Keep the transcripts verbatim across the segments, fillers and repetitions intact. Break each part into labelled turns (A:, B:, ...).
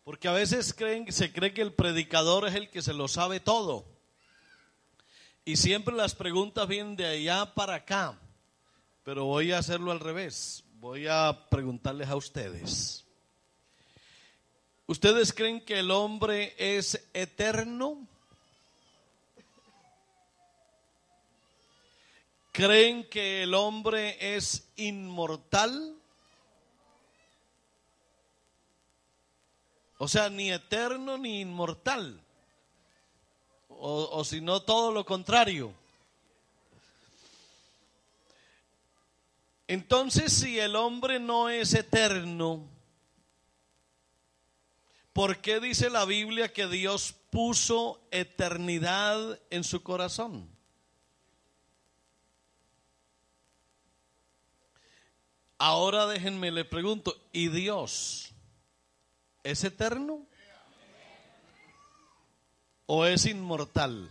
A: Porque a veces creen, se cree que el predicador es el que se lo sabe todo. Y siempre las preguntas vienen de allá para acá. Pero voy a hacerlo al revés. Voy a preguntarles a ustedes. ¿Ustedes creen que el hombre es eterno? ¿Creen que el hombre es inmortal? O sea, ni eterno ni inmortal. O, o si no, todo lo contrario. Entonces, si el hombre no es eterno, ¿por qué dice la Biblia que Dios puso eternidad en su corazón? Ahora déjenme le pregunto, ¿y Dios es eterno o es inmortal?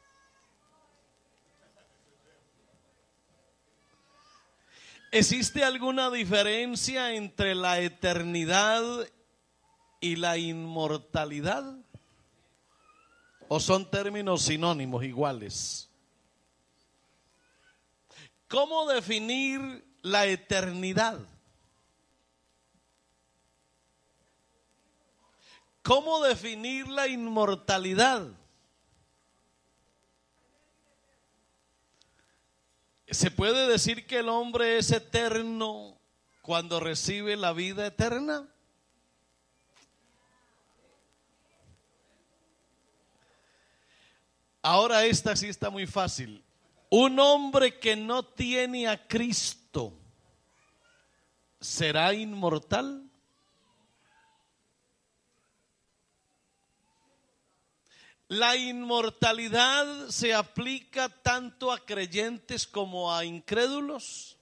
A: ¿Existe alguna diferencia entre la eternidad y la inmortalidad? ¿O son términos sinónimos iguales? ¿Cómo definir la eternidad? ¿Cómo definir la inmortalidad? ¿Se puede decir que el hombre es eterno cuando recibe la vida eterna? Ahora esta sí está muy fácil. Un hombre que no tiene a Cristo, ¿será inmortal? La inmortalidad se aplica tanto a creyentes como a incrédulos.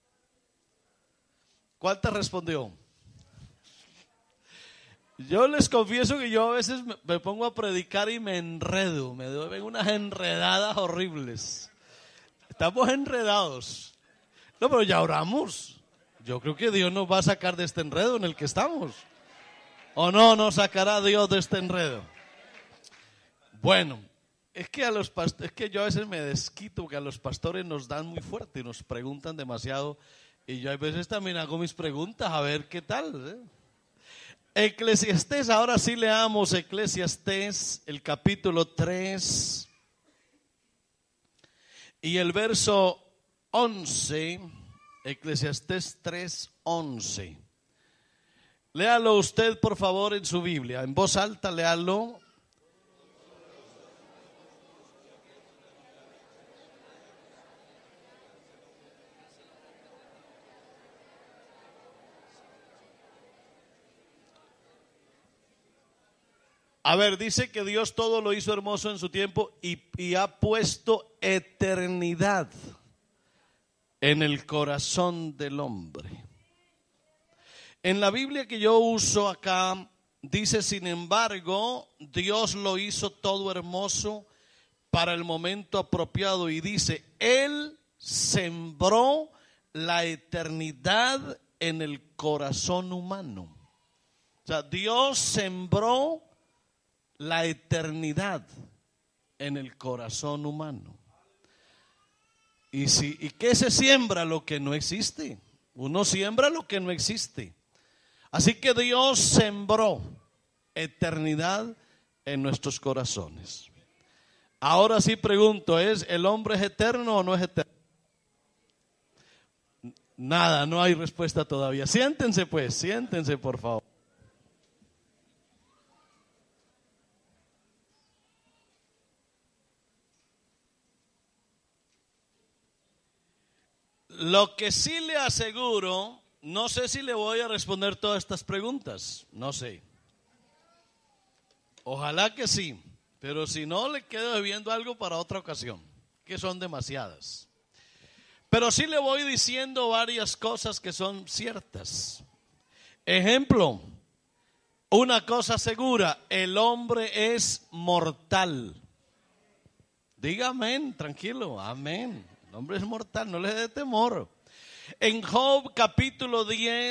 A: ¿Cuál te respondió? Yo les confieso que yo a veces me pongo a predicar y me enredo, me doy unas enredadas horribles. Estamos enredados. No, pero ya oramos. Yo creo que Dios nos va a sacar de este enredo en el que estamos. ¿O no nos sacará Dios de este enredo? Bueno, es que a los past- es que yo a veces me desquito porque a los pastores nos dan muy fuerte y nos preguntan demasiado y yo a veces también hago mis preguntas a ver qué tal. ¿eh? Eclesiastés, ahora sí leamos Eclesiastés, el capítulo tres y el verso once, Eclesiastés tres, once. Léalo usted por favor en su Biblia, en voz alta léalo. A ver, dice que Dios todo lo hizo hermoso en su tiempo y, y ha puesto eternidad en el corazón del hombre. En la Biblia que yo uso acá, dice, sin embargo, Dios lo hizo todo hermoso para el momento apropiado y dice, Él sembró la eternidad en el corazón humano. O sea, Dios sembró la eternidad en el corazón humano. ¿Y, si, ¿Y qué se siembra? Lo que no existe. Uno siembra lo que no existe. Así que Dios sembró eternidad en nuestros corazones. Ahora sí pregunto, ¿es el hombre es eterno o no es eterno? Nada, no hay respuesta todavía. Siéntense pues, siéntense por favor. Lo que sí le aseguro, no sé si le voy a responder todas estas preguntas, no sé. Ojalá que sí, pero si no le quedo debiendo algo para otra ocasión, que son demasiadas. Pero sí le voy diciendo varias cosas que son ciertas. Ejemplo, una cosa segura, el hombre es mortal. Diga amén, tranquilo, amén. El hombre es mortal, no le dé temor. En Job capítulo diez.